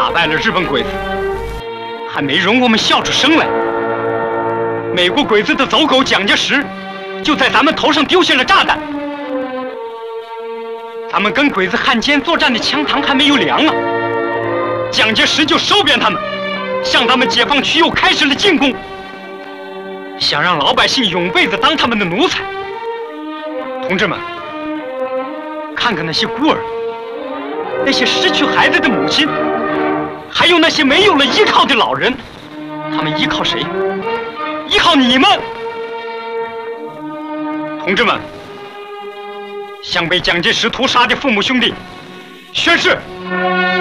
打败了日本鬼子，还没容我们笑出声来，美国鬼子的走狗蒋介石就在咱们头上丢下了炸弹。咱们跟鬼子汉奸作战的枪膛还没有凉啊，蒋介石就收编他们，向咱们解放区又开始了进攻，想让老百姓永辈子当他们的奴才。同志们，看看那些孤儿，那些失去孩子的母亲，还有那些没有了依靠的老人，他们依靠谁？依靠你们！同志们，向被蒋介石屠杀的父母兄弟宣誓！